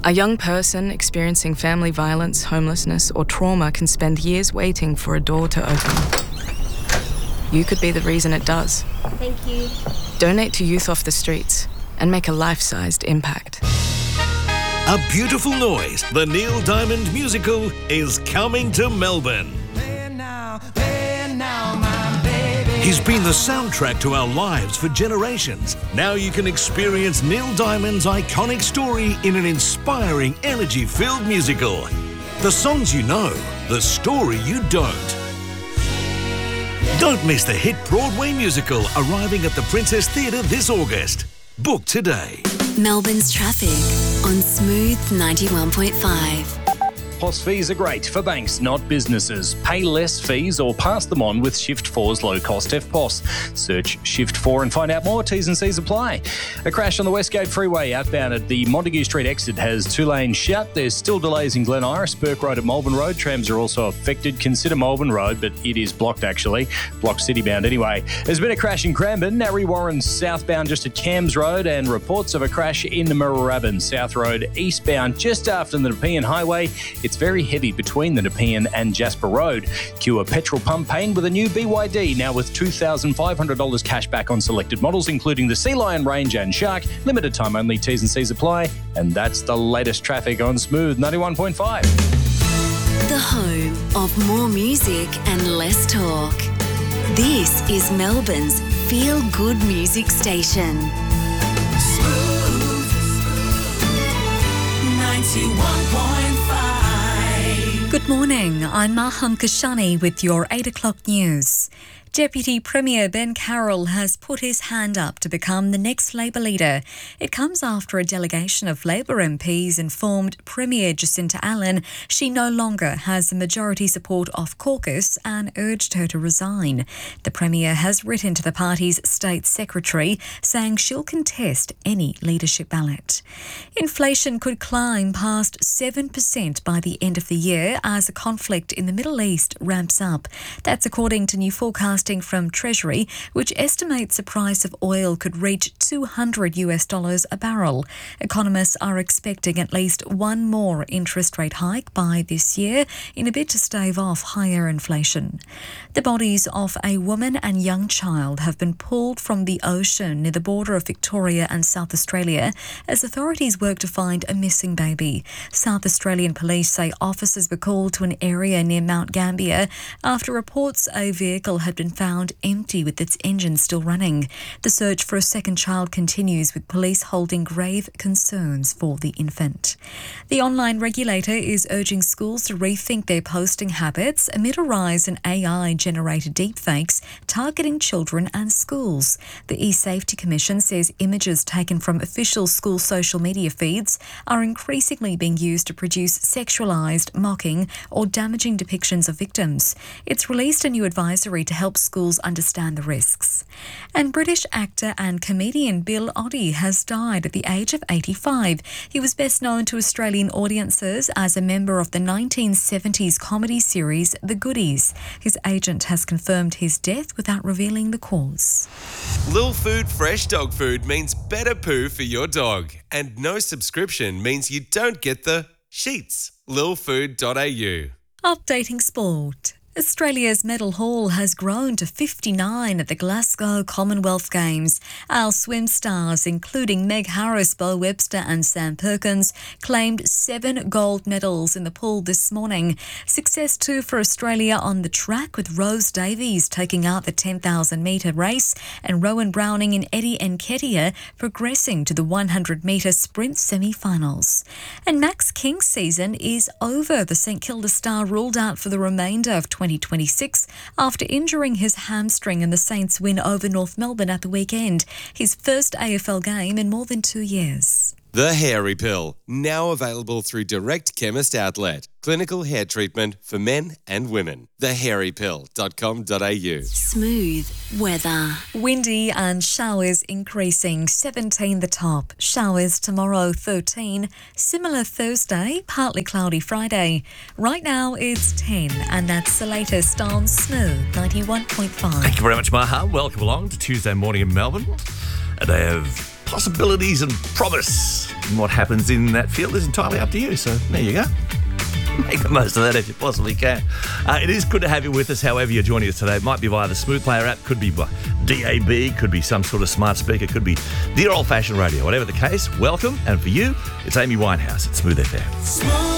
A young person experiencing family violence, homelessness, or trauma can spend years waiting for a door to open. You could be the reason it does. Thank you. Donate to Youth Off the Streets and make a life-sized impact. A Beautiful Noise, the Neil Diamond musical, is coming to Melbourne. He's been the soundtrack to our lives for generations. Now you can experience Neil Diamond's iconic story in an inspiring, energy-filled musical. The songs you know, the story you don't. Don't miss the hit Broadway musical arriving at the Princess Theatre this August. Book today. Melbourne's traffic on Smooth 91.5. POS fees are great for banks, not businesses. Pay less fees or pass them on with Shift4's low-cost FPOS. Search Shift4 and find out more. T's and C's apply. A crash on the Westgate Freeway outbound at the Montague Street exit has two lanes shut. There's still delays in Glen Iris, Burke Road at Malvern Road. Trams are also affected. Consider Malvern Road, but it is blocked actually. Blocked citybound anyway. There's been a crash in Cranbourne, Narre Warren southbound just at Cams Road, and reports of a crash in the Moorabbin South Road eastbound just after the Nepean Highway. It's very heavy between the Nepean and Jasper Road. Cure petrol pump pain with a new BYD, now with $2,500 cash back on selected models, including the Sea Lion Range and Shark. Limited time only, T's and C's apply. And that's the latest traffic on Smooth 91.5. The home of more music and less talk. This is Melbourne's feel-good music station. Smooth 91.5. Good morning, I'm Maham Kashani with your 8 o'clock news. Deputy Premier Ben Carroll has put his hand up to become the next Labor leader. It comes after a delegation of Labor MPs informed Premier Jacinta Allen she no longer has the majority support of caucus and urged her to resign. The Premier has written to the party's State Secretary saying she'll contest any leadership ballot. Inflation could climb past 7% by the end of the year as the conflict in the Middle East ramps up. That's according to new forecasting from Treasury, which estimates the price of oil could reach $200 a barrel. Economists are expecting at least one more interest rate hike by this year in a bid to stave off higher inflation. The bodies of a woman and young child have been pulled from the ocean near the border of Victoria and South Australia as authorities work to find a missing baby. South Australian police say officers were called to an area near Mount Gambier after reports a vehicle had been found empty with its engine still running. The search for a second child continues, with police holding grave concerns for the infant. The online regulator is urging schools to rethink their posting habits amid a rise in AI-generated deepfakes targeting children and schools. The eSafety Commission says images taken from official school social media feeds are increasingly being used to produce sexualised, mocking or damaging depictions of victims. It's released a new advisory to help schools understand the risks. And British actor and comedian Bill Oddie has died at the age of 85. He was best known to Australian audiences as a member of the 1970s comedy series The Goodies. His agent has confirmed his death without revealing the cause. Lil Food Fresh Dog Food means better poo for your dog. And no subscription means you don't get the sheets. lilfood.au. Updating sport. Australia's medal haul has grown to 59 at the Glasgow Commonwealth Games. Our swim stars, including Meg Harris, Bo Webster and Sam Perkins, claimed 7 gold medals in the pool this morning. Success too for Australia on the track, with Rose Davies taking out the 10,000-metre race and Rowan Browning and Eddie Nketiah progressing to the 100-metre sprint semi-finals. And Max King's season is over. The St Kilda star ruled out for the remainder of 2026 after injuring his hamstring in the Saints' win over North Melbourne at the weekend, his first AFL game in more than 2 years. The Hairy Pill, now available through Direct Chemist Outlet. Clinical hair treatment for men and women. thehairypill.com.au. Smooth weather. Windy and showers increasing, 17 the top. Showers tomorrow, 13. Similar Thursday, partly cloudy Friday. Right now it's 10, and that's the latest on Smooth 91.5. Thank you very much, Maha. Welcome along to Tuesday morning in Melbourne. A day of possibilities and promise. and what happens in that field is entirely up to you. So there you go. Make the most of that if you possibly can. It is good to have you with us, however you're joining us today. It might be via the Smooth Player app, could be by DAB, could be some sort of smart speaker, could be dear old-fashioned radio. Whatever the case, welcome. And for you, it's Amy Winehouse at Smooth FM.